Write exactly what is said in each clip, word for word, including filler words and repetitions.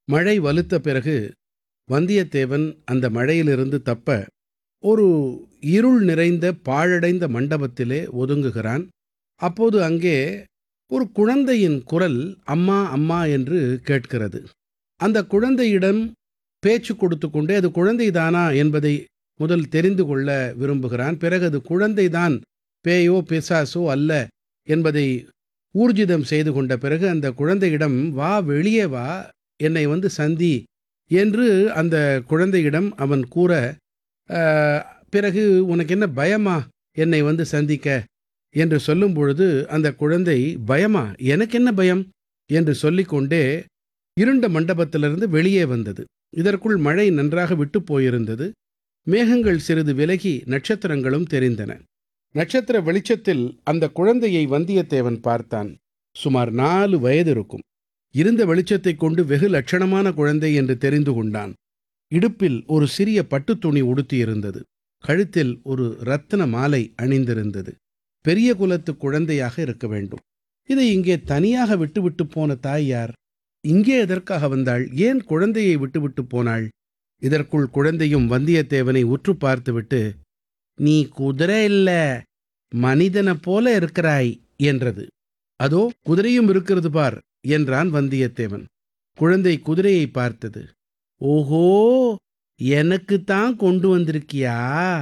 மழை வலுத்த பிறகு வந்தியத்தேவன் அந்த மழையிலிருந்து தப்ப ஒரு இருள் நிறைந்த பாழடைந்த மண்டபத்திலே ஒதுங்குகிறான். அப்போது அங்கே ஒரு குழந்தையின் குரல் அம்மா அம்மா என்று கேட்கிறது. அந்த குழந்தையிடம் பேச்சு கொடுத்து கொண்டே அது குழந்தைதானா என்பதை முதல் தெரிந்து கொள்ள விரும்புகிறான். பிறகு அது குழந்தைதான், பேயோ பிசாசோ அல்ல என்பதை ஊர்ஜிதம் செய்து கொண்ட பிறகு அந்த குழந்தையிடம், வா வெளியே வா, என்னை வந்து சந்தி என்று அந்த குழந்தையிடம் அவன் கூற, "அ, பிறகு உனக்கு என்ன பயமா என்னை வந்து சந்திக்க?" என்று சொல்லும் பொழுது அந்த குழந்தை, பயமா, எனக்கு என்ன பயம் என்று சொல்லிக்கொண்டே இருண்ட மண்டபத்திலிருந்து வெளியே வந்தது. இதற்குள் மழை நன்றாக விட்டு போயிருந்தது. மேகங்கள் சிறிது விலகி நட்சத்திரங்களும் தெரிந்தன. நட்சத்திர வெளிச்சத்தில் அந்த குழந்தையை வந்தியத்தேவன் பார்த்தான். சுமார் நாலு வயது இருக்கும். இருந்த வெளிச்சத்தைக் கொண்டு வெகு லட்சணமான குழந்தை என்று தெரிந்து கொண்டான். இடுப்பில் ஒரு சிறிய பட்டுத் துணி உடுத்தியிருந்தது. கழுத்தில் ஒரு ரத்தின மாலை அணிந்திருந்தது. பெரிய குலத்து குழந்தையாக இருக்க வேண்டும். இதை இங்கே தனியாக விட்டுவிட்டு போன தாய் யார்? இங்கே எதற்காக வந்தாள்? ஏன் குழந்தையை விட்டுவிட்டு போனாள்? இதற்குள் குழந்தையும் வந்தியத்தேவனை உற்று பார்த்துவிட்டு, "நீ குதிரை இல்ல, மனிதனைப் போல இருக்கிறாய்" என்றது. "அதோ குதிரையும் இருக்கிறது பார்" என்றான் வந்தியத்தேவன். குழந்தை குதிரையை பார்த்தது. "ஓஹோ, எனக்குத்தான் கொண்டு வந்திருக்கியா?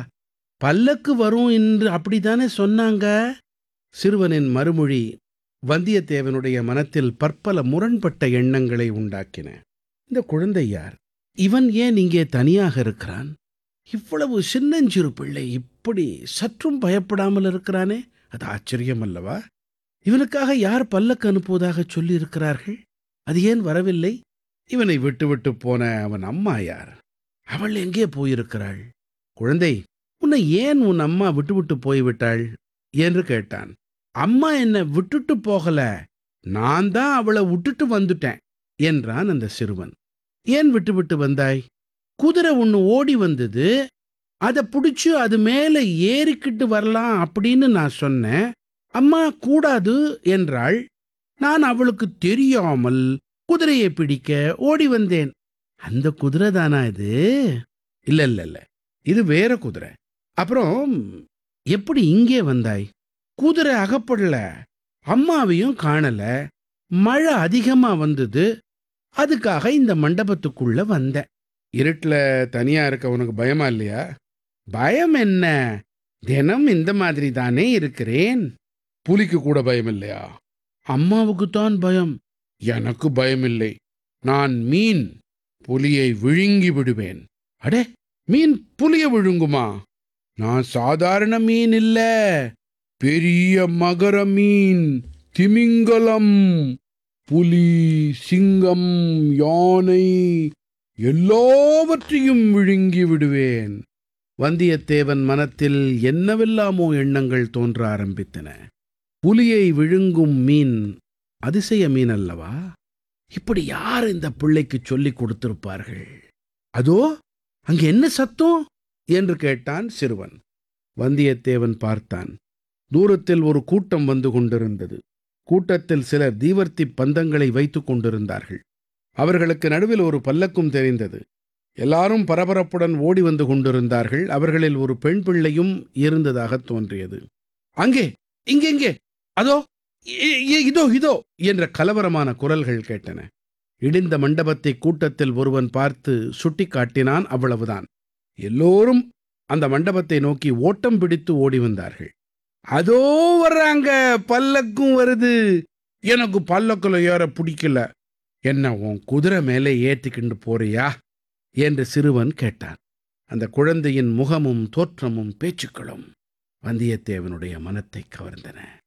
பல்லக்கு வரும் என்று அப்படித்தானே சொன்னாங்க?" சிறுவனின் மறுமொழி வந்தியத்தேவனுடைய மனத்தில் பற்பல முரண்பட்ட எண்ணங்களை உண்டாக்கின. இந்த குழந்தை யார்? இவன் ஏன் இங்கே தனியாக இருக்கிறான்? இவ்வளவு சின்னஞ்சிறு பிள்ளை இப்படி சற்றும் பயப்படாமல் இருக்கிறானே, அது ஆச்சரியம் அல்லவா? இவனுக்காக யார் பல்லக்கு அனுப்புவதாக சொல்லியிருக்கிறார்கள்? அது ஏன் வரவில்லை? இவனை விட்டுவிட்டு போன அவன் அம்மா யார்? அவள் எங்கே போயிருக்கிறாள்? "குழந்தை, உன்னை ஏன் உன் அம்மா விட்டுவிட்டு போய்விட்டாள்?" என்று கேட்டான். "அம்மா என்னை விட்டுட்டு போகல, நான் தான் அவளை விட்டுட்டு வந்துட்டேன்" என்றான் அந்த சிறுவன். "ஏன் விட்டுவிட்டு வந்தாய்?" "குதிரை ஒண்ணு ஓடி வந்தது, அதை பிடிச்சு அது மேலே ஏறிக்கிட்டு வரலாம் அப்படின்னு நான் சொன்னேன். அம்மா கூடாது என்றாள். நான் அவளுக்கு தெரியாமல் குதிரையை பிடிக்க ஓடி வந்தேன்." "அந்த குதிரை தானா இது?" "இல்ல இல்ல இல்ல, இது வேற குதிரை. அப்புறம் எப்படி இங்கே வந்தாய்?" "குதிரை அகப்படல, அம்மாவையும் காணல, மழை அதிகமா வந்தது, அதுக்காக இந்த மண்டபத்துக்குள்ள வந்தேன்." "இருட்டுல தனியா இருக்க உனக்கு பயமா இல்லையா?" "பயம் என்ன, தினம் இந்த மாதிரி தானே இருக்கிறேன்." "புலிக்கு கூட பயம் இல்லையா?" "அம்மாவுக்குத்தான் பயம்." "எனக்கு பயம் இல்லை. நான் மீன், புலியை விழுங்கி விடுவேன்." "அடே, மீன் புலியை விழுங்குமா?" "நான் சாதாரண மீன் இல்ல, பெரிய மகர மீன், திமிங்கலம். புலி, சிங்கம், யானை எல்லாவற்றையும் விழுங்கி விடுவேன்." வந்தியத்தேவன் மனத்தில் என்னவெல்லாமோ எண்ணங்கள் தோன்ற ஆரம்பித்தன. புலியை விழுங்கும் மீன் அதிசய மீன் அல்லவா? இப்படி யார் இந்த பிள்ளைக்கு சொல்லிக் கொடுத்திருப்பார்கள்? "அதோ அங்கே என்ன சத்தம்?" என்று கேட்டான் சிறுவன். வந்தியத்தேவன் பார்த்தான். தூரத்தில் ஒரு கூட்டம் வந்து கொண்டிருந்தது. கூட்டத்தில் சிலர் தீவர்த்தி பந்தங்களை வைத்துக் கொண்டிருந்தார்கள். அவர்களுக்கு நடுவில் ஒரு பல்லக்கும் தெரிந்தது. எல்லாரும் பரபரப்புடன் ஓடி வந்து கொண்டிருந்தார்கள். அவர்களில் ஒரு பெண் பிள்ளையும் இருந்ததாக தோன்றியது. "அங்கே, இங்கெங்கே, அதோ, இ- இ- இதோ இதோ" என்ற கலவரமான குரல்கள் கேட்டன. இடிந்த மண்டபத்தை கூட்டத்தில் ஒருவன் பார்த்து சுட்டிக்காட்டினான், அவ்வளவுதான். எல்லோரும் அந்த மண்டபத்தை நோக்கி ஓட்டம் பிடித்து ஓடி வந்தார்கள். "அதோ வர்றாங்க, பல்லக்கும் வருது. எனக்கு பல்லக்குல ஏற பிடிக்கல. என்ன உன் குதிரை மேலே ஏற்றிக்கிண்டு போறியா?" என்று சிறுவன் கேட்டான். அந்த குழந்தையின் முகமும் தோற்றமும் பேச்சுக்களும் வந்தியத்தேவனுடைய மனத்தை கவர்ந்தன.